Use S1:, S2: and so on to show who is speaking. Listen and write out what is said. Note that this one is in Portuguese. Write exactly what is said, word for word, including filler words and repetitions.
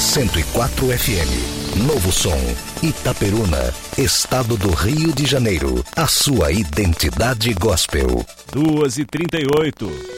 S1: cento e quatro F M. Novo Som. Itaperuna, Estado do Rio de Janeiro. A sua identidade gospel.
S2: duas e trinta e oito.